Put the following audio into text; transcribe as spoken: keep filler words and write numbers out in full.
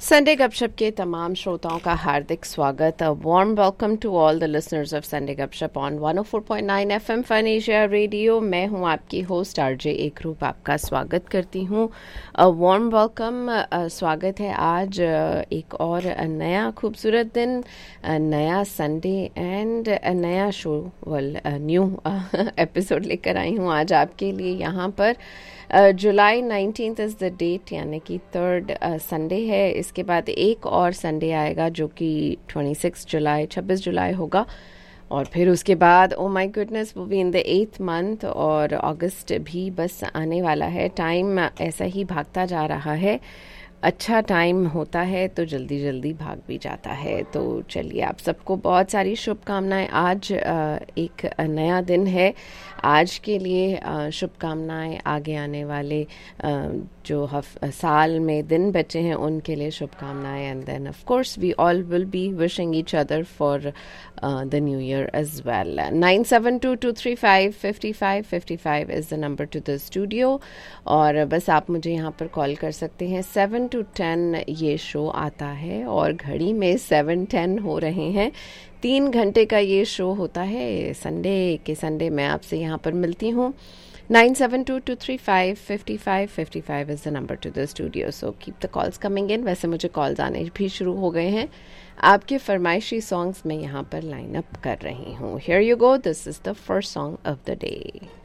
Sunday गपशप के तमाम श्रोताओं का हार्दिक स्वागत। A warm welcome to all the listeners of Sunday गपशप on one O four point nine FM fun Asia radio. मैं हूं आपकी होस्ट आरजे एक रूप, आपका स्वागत करती हूं। अ वार्म वेलकम, स्वागत है आज एक और नया खूबसूरत दिन, नया संडे एंड नया शो, वेल न्यू एपिसोड लेकर आई हूं आज आपके लिए यहाँ पर। जुलाई नाइनटीन्थ इज़ द डेट, यानी कि थर्ड संडे है। इसके बाद एक और संडे आएगा जो कि छब्बीस जुलाई छब्बीस जुलाई होगा, और फिर उसके बाद ओ माय गुडनेस वो भी इन द एथ मंथ, और अगस्त भी बस आने वाला है। टाइम ऐसा ही भागता जा रहा है, अच्छा टाइम होता है तो जल्दी जल्दी भाग भी जाता है। तो चलिए, आप सबको बहुत सारी शुभकामनाएं। आज एक नया दिन है, आज के लिए शुभकामनाएं। आगे आने वाले जो हफ साल में दिन बचे हैं उनके लिए शुभकामनाएं। And then of course we all will be wishing each other for the new year as well. Nine seven to to three five fifty five fifty five is the number two the studio, और बस आप मुझे यहाँ पर call कर सकते हैं। Seven to ten ये शो आता है और घड़ी में सेवन टेन हो रहे हैं। तीन घंटे का ये शो होता है। संडे के संडे मैं आपसे यहाँ पर मिलती हूँ। Nine seven to to three five fifty five fifty five is the number two the studio, so keep the calls coming in. वैसे मुझे कॉल्स आने भी शुरू हो गए हैं। आपके फरमाइशी सॉन्ग्स मैं यहाँ पर लाइन अप कर रही हूँ। Here you go, this is the first song of the day.